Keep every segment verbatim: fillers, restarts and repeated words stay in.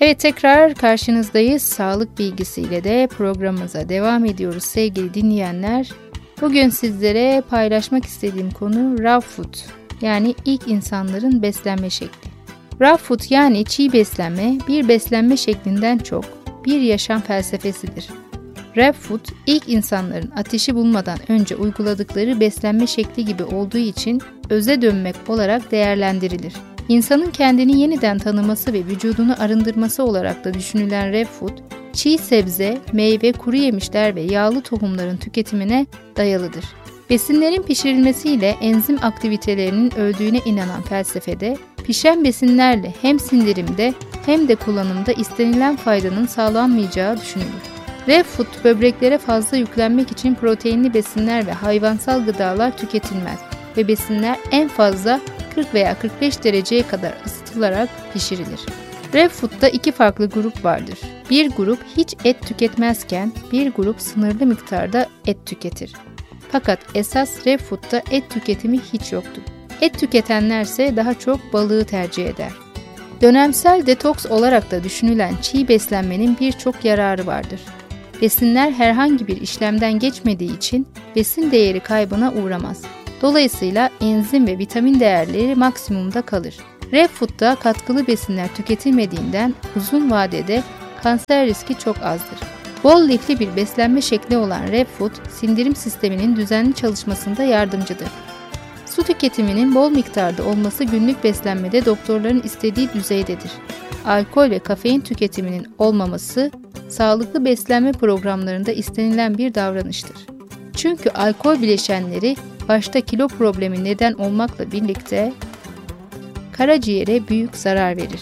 Evet, tekrar karşınızdayız. Sağlık bilgisiyle de programımıza devam ediyoruz sevgili dinleyenler. Bugün sizlere paylaşmak istediğim konu raw food, yani ilk insanların beslenme şekli. Raw food yani çiğ beslenme bir beslenme şeklinden çok bir yaşam felsefesidir. Raw food ilk insanların ateşi bulmadan önce uyguladıkları beslenme şekli gibi olduğu için öze dönmek olarak değerlendirilir. İnsanın kendini yeniden tanıması ve vücudunu arındırması olarak da düşünülen raw food, çiğ sebze, meyve, kuru yemişler ve yağlı tohumların tüketimine dayalıdır. Besinlerin pişirilmesiyle enzim aktivitelerinin öldüğüne inanan felsefede, pişen besinlerle hem sindirimde hem de kullanımda istenilen faydanın sağlanmayacağı düşünülür. Raw food, böbreklere fazla yüklenmek için proteinli besinler ve hayvansal gıdalar tüketilmez ve besinler en fazla kırk veya kırk beş dereceye kadar ısıtılarak pişirilir. Raw food'da iki farklı grup vardır. Bir grup hiç et tüketmezken bir grup sınırlı miktarda et tüketir. Fakat esas raw food'da et tüketimi hiç yoktur. Et tüketenlerse daha çok balığı tercih eder. Dönemsel detoks olarak da düşünülen çiğ beslenmenin birçok yararı vardır. Besinler herhangi bir işlemden geçmediği için besin değeri kaybına uğramaz. Dolayısıyla enzim ve vitamin değerleri maksimumda kalır. Raw food'da katkılı besinler tüketilmediğinden uzun vadede kanser riski çok azdır. Bol lifli bir beslenme şekli olan raw food, sindirim sisteminin düzenli çalışmasında yardımcıdır. Su tüketiminin bol miktarda olması günlük beslenmede doktorların istediği düzeydedir. Alkol ve kafein tüketiminin olmaması, sağlıklı beslenme programlarında istenilen bir davranıştır. Çünkü alkol bileşenleri başta kilo problemi neden olmakla birlikte karaciğere büyük zarar verir.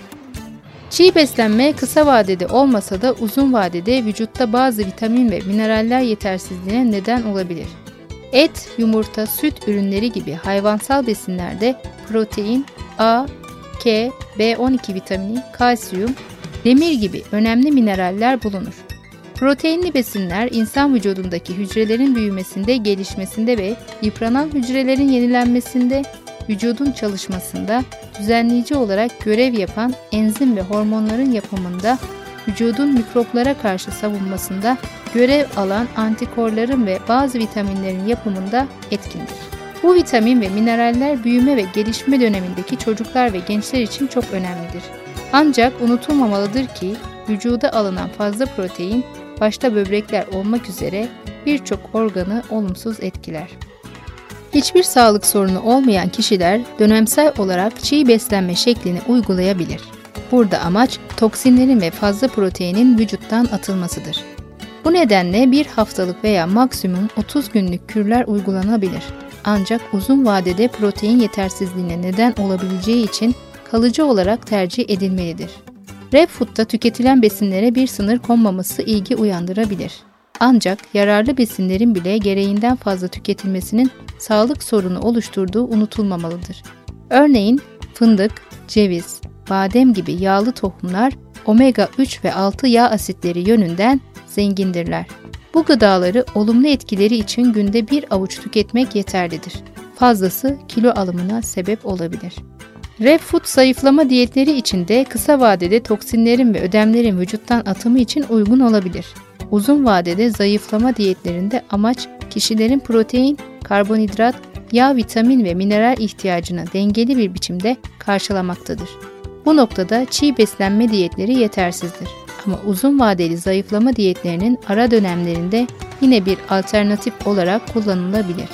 Çiğ beslenme kısa vadede olmasa da uzun vadede vücutta bazı vitamin ve mineraller yetersizliğine neden olabilir. Et, yumurta, süt ürünleri gibi hayvansal besinlerde protein, A, K, B on iki vitamini, kalsiyum, demir gibi önemli mineraller bulunur. Proteinli besinler insan vücudundaki hücrelerin büyümesinde, gelişmesinde ve yıpranan hücrelerin yenilenmesinde, vücudun çalışmasında düzenleyici olarak görev yapan enzim ve hormonların yapımında, vücudun mikroplara karşı savunmasında görev alan antikorların ve bazı vitaminlerin yapımında etkindir. Bu vitamin ve mineraller büyüme ve gelişme dönemindeki çocuklar ve gençler için çok önemlidir. Ancak unutulmamalıdır ki vücuda alınan fazla protein, başta böbrekler olmak üzere birçok organı olumsuz etkiler. Hiçbir sağlık sorunu olmayan kişiler dönemsel olarak çiğ beslenme şeklini uygulayabilir. Burada amaç toksinlerin ve fazla proteinin vücuttan atılmasıdır. Bu nedenle bir haftalık veya maksimum otuz günlük kürler uygulanabilir. Ancak uzun vadede protein yetersizliğine neden olabileceği için kalıcı olarak tercih edilmelidir. Raw food'da tüketilen besinlere bir sınır konmaması ilgi uyandırabilir. Ancak yararlı besinlerin bile gereğinden fazla tüketilmesinin sağlık sorunu oluşturduğu unutulmamalıdır. Örneğin fındık, ceviz, badem gibi yağlı tohumlar omega üç ve altı yağ asitleri yönünden zengindirler. Bu gıdaları olumlu etkileri için günde bir avuç tüketmek yeterlidir. Fazlası kilo alımına sebep olabilir. Raw food zayıflama diyetleri için de kısa vadede toksinlerin ve ödemlerin vücuttan atımı için uygun olabilir. Uzun vadede zayıflama diyetlerinde amaç kişilerin protein, karbonhidrat, yağ, vitamin ve mineral ihtiyacını dengeli bir biçimde karşılamaktadır. Bu noktada çiğ beslenme diyetleri yetersizdir. Ama uzun vadeli zayıflama diyetlerinin ara dönemlerinde yine bir alternatif olarak kullanılabilir.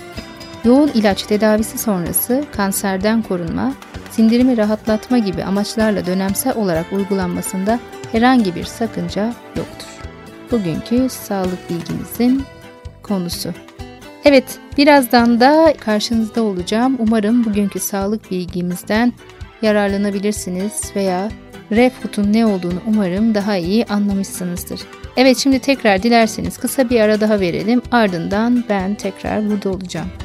Yoğun ilaç tedavisi sonrası kanserden korunma, sindirimi rahatlatma gibi amaçlarla dönemsel olarak uygulanmasında herhangi bir sakınca yoktur. Bugünkü sağlık bilgimizin konusu. Evet, birazdan da karşınızda olacağım. Umarım bugünkü sağlık bilgimizden yararlanabilirsiniz veya raw food'un ne olduğunu umarım daha iyi anlamışsınızdır. Evet, şimdi tekrar dilerseniz kısa bir ara daha verelim. Ardından ben tekrar burada olacağım.